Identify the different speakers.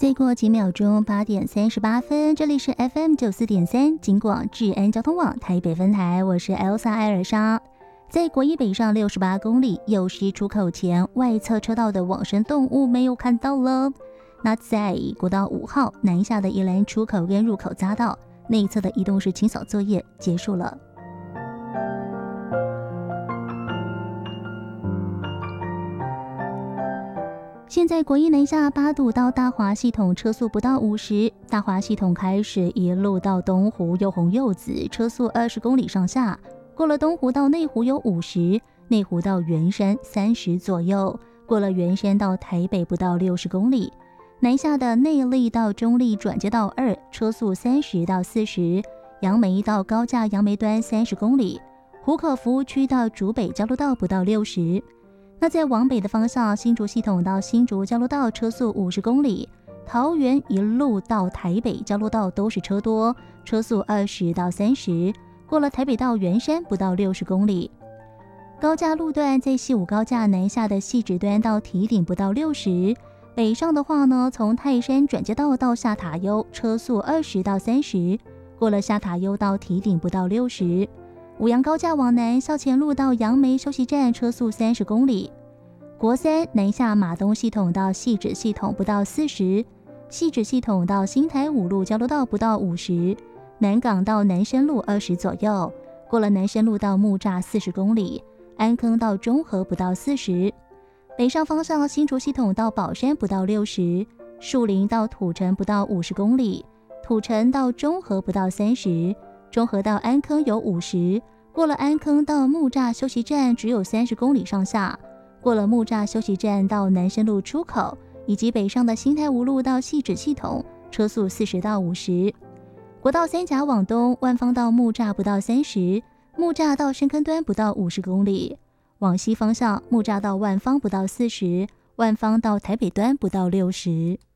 Speaker 1: 再过几秒钟，8点38分，这里是 FM94.3 警广治安交通网台北分台，我是 Elsa 艾尔莎。在国一北上68公里右西出口前，外侧车道的往生动物没有看到了。那在国道5号南下的宜兰出口跟入口匝道内侧的移动式清扫作业结束了。现在国一南下八堵到大华系统车速不到50，大华系统开始一路到东湖又红又紫，车速20公里上下。过了东湖到内湖有50，内湖到圆山30左右，过了圆山到台北不到60公里。南下的内坜到中坜转接道2，车速30到40，杨梅到高架杨梅端30公里，湖口服务区到竹北交流道不到60。那在往北的方向，新竹系统到新竹交流道车速50公里，桃园一路到台北交流道都是车多，车速20到30，过了台北到圆山不到60公里。高架路段在西武高架南下的汐止端到堤顶不到60，北上的话呢，从泰山转接道到下塔悠车速20到30，过了下塔悠到堤顶不到60。五杨高架往南，校前路到杨梅休息站车速30公里。国三南下马东系统到汐止系统不到40，汐止系统到新台五路交流道不到50，南港到南深路20左右，过了南深路到木栅40公里，安坑到中和不到40。北上方向新竹系统到宝山不到60，树林到土城不到50公里，土城到中和不到30。中和到安坑有50，过了安坑到木栅休息站只有30公里上下，过了木栅休息站到南深路出口，以及北上的新台五路到汐止系统，车速40到50。国道三甲往东，万芳到木栅不到30，木栅到深坑端不到50公里。往西方向，木栅到万芳不到40，万芳到台北端不到60。